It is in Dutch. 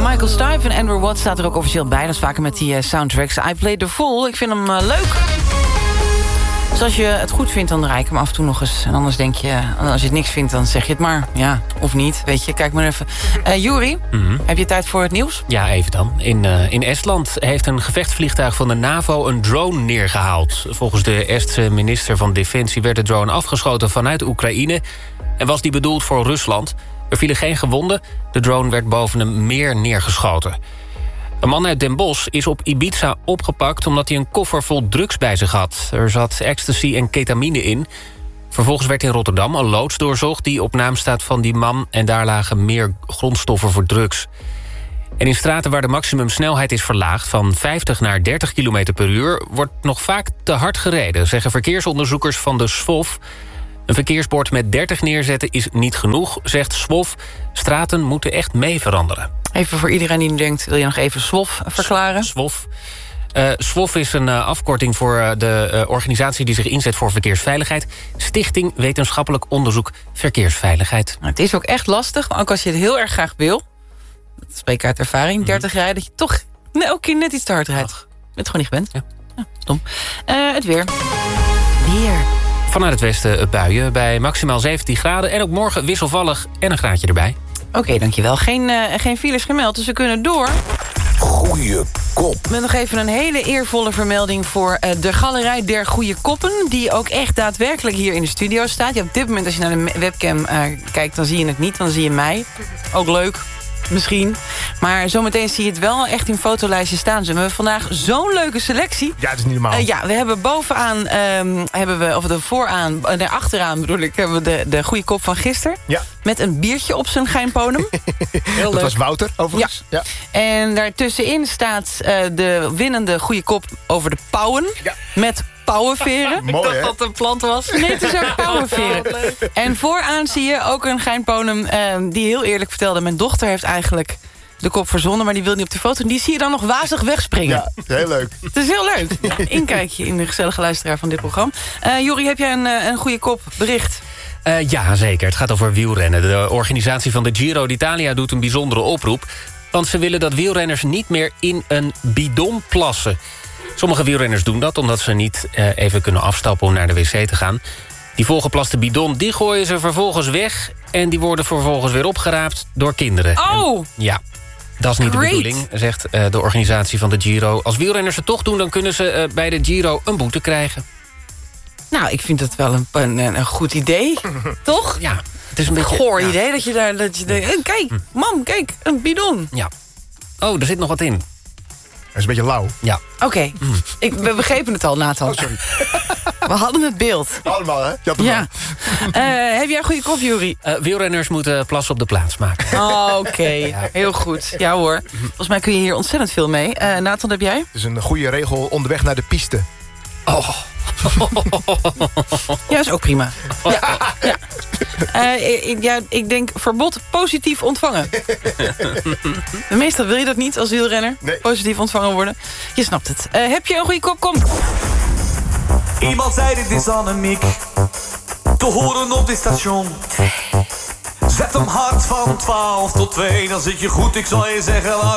Michael Stipe en Andrew Watt staat er ook officieel bij. Dat is vaker met die soundtracks. I Played the Fool. Ik vind hem leuk. Dus als je het goed vindt, dan draai ik hem af en toe nog eens. En anders denk je, als je het niks vindt, dan zeg je het maar. Ja, of niet, weet je. Kijk maar even. Juri, heb je tijd voor het nieuws? Ja, even dan. In Estland heeft een gevechtsvliegtuig van de NAVO een drone neergehaald. Volgens de Estse minister van Defensie werd de drone afgeschoten vanuit Oekraïne en was die bedoeld voor Rusland. Er vielen geen gewonden. De drone werd boven een meer neergeschoten. Een man uit Den Bosch is op Ibiza opgepakt omdat hij een koffer vol drugs bij zich had. Er zat ecstasy en ketamine in. Vervolgens werd in Rotterdam een loods doorzocht die op naam staat van die man en daar lagen meer grondstoffen voor drugs. En in straten waar de maximumsnelheid is verlaagd van 50 naar 30 km per uur wordt nog vaak te hard gereden, zeggen verkeersonderzoekers van de SWOF. Een verkeersbord met 30 neerzetten is niet genoeg, zegt SWOF. Straten moeten echt mee veranderen. Even voor iedereen die nu denkt, wil je nog even SWOF verklaren? SWOF. SWOF is een afkorting voor de organisatie die zich inzet voor verkeersveiligheid. Stichting Wetenschappelijk Onderzoek Verkeersveiligheid. Nou, het is ook echt lastig, maar ook als je het heel erg graag wil, dat spreek ik uit ervaring, 30 rijden, dat je toch elke keer net iets te hard rijdt. Je bent gewoon niet gewend. Ja, stom. Het weer. Vanuit het westen buien bij maximaal 17 graden. En ook morgen wisselvallig en een graadje erbij. Oké, dankjewel. Geen files gemeld, dus we kunnen door. Goeie kop. Met nog even een hele eervolle vermelding voor de Galerij der Goeie Koppen, die ook echt daadwerkelijk hier in de studio staat. Ja, op dit moment, als je naar de webcam kijkt, dan zie je het niet, dan zie je mij. Ook leuk. Misschien. Maar zometeen zie je het wel echt in fotolijstje staan. Dus we hebben vandaag zo'n leuke selectie. Ja, dat is niet normaal. We hebben bovenaan, achteraan bedoel ik, hebben we de goede kop van gisteren. Ja. Met een biertje op zijn geinponum. Heel leuk. Dat was Wouter, overigens. Ja. En daartussenin staat de winnende goede kop over de pauwen. Ja. Met pauwenveren. Mooi, ik dacht dat het een plant was. Nee, het is ook pauwenveren. En vooraan zie je ook een geinponum die heel eerlijk vertelde, mijn dochter heeft eigenlijk de kop verzonnen, maar die wil niet op de foto. En die zie je dan nog wazig wegspringen. Ja, heel leuk. Het is heel leuk. Inkijkje in de gezellige luisteraar van dit programma. Jori, heb jij een goede kop bericht? Ja, zeker. Het gaat over wielrennen. De organisatie van de Giro d'Italia doet een bijzondere oproep. Want ze willen dat wielrenners niet meer in een bidon plassen. Sommige wielrenners doen dat omdat ze niet even kunnen afstappen om naar de wc te gaan. Die volgeplaste bidon, die gooien ze vervolgens weg. En die worden vervolgens weer opgeraapt door kinderen. Oh! En, ja, dat is niet de bedoeling, zegt de organisatie van de Giro. Als wielrenners het toch doen, dan kunnen ze bij de Giro een boete krijgen. Nou, ik vind het wel een goed idee. Toch? Ja, het is een beetje goor idee dat je daar... kijk, mam, kijk, een bidon. Ja. Oh, er zit nog wat in. Dat is een beetje lauw. Ja. Oké. We begrepen het al, Nathan. Oh, sorry. We hadden het beeld. Allemaal, hè? Ja. Heb jij een goede kop, Juri? Wielrenners moeten plassen op de plaats maken. Oké. Ja. Heel goed. Ja hoor. Volgens mij kun je hier ontzettend veel mee. Nathan, heb jij? Het is een goede regel onderweg naar de piste. Oh. Ja, is ook prima. Ja. Ik denk verbod positief ontvangen. Meestal wil je dat niet als wielrenner. Nee. Positief ontvangen worden. Je snapt het. Heb je een goede kop? Kom. Iemand zei dit is Annemiek, te horen op dit station. Zet hem hard van 12 tot 2, dan zit je goed, ik zal je zeggen.